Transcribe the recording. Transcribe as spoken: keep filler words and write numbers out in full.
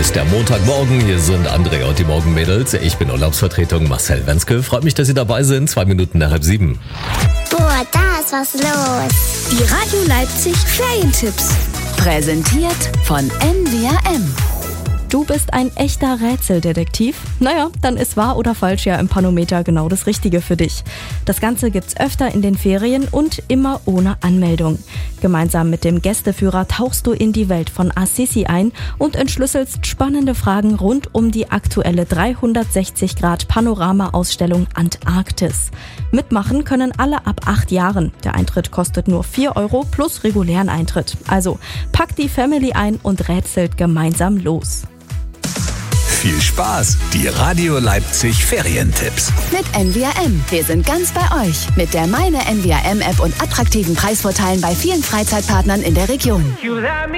ist der Montagmorgen. Hier sind Andrea und die Morgenmädels. Ich bin Urlaubsvertretung Marcel Wenske. Freut mich, dass Sie dabei sind. Zwei Minuten nach halb sieben. Boah, da ist was los. Die Radio Leipzig Ferientipps. Präsentiert von N V R M. Du bist ein echter Rätseldetektiv? Naja, dann ist wahr oder falsch ja im Panometer genau das Richtige für dich. Das Ganze gibt's öfter in den Ferien und immer ohne Anmeldung. Gemeinsam mit dem Gästeführer tauchst du in die Welt von Assisi ein und entschlüsselst spannende Fragen rund um die aktuelle dreihundertsechzig Grad Panorama-Ausstellung Antarktis. Mitmachen können alle ab acht Jahren. Der Eintritt kostet nur vier Euro plus regulären Eintritt. Also packt die Family ein und rätselt gemeinsam los. Viel Spaß! Die Radio Leipzig Ferientipps. Mit N V R M. Wir sind ganz bei euch. Mit der Meine N V R M App und attraktiven Preisvorteilen bei vielen Freizeitpartnern in der Region.